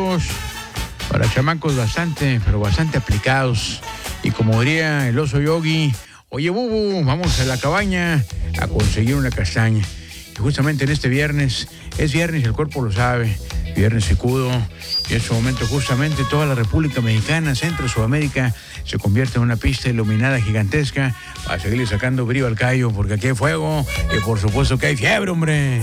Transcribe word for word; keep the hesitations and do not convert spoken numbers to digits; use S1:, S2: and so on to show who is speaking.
S1: chamacos, para chamacos bastante, pero bastante aplicados. Y como diría el oso Yogi, oye, Bubu, vamos a la cabaña a conseguir una castaña. Y justamente en este viernes, es viernes y el cuerpo lo sabe, viernes secudo, y en su momento justamente toda la República Mexicana, Centro, Sudamérica, se convierte en una pista iluminada gigantesca para seguirle sacando brío al callo, porque aquí hay fuego y por supuesto que hay fiebre, hombre.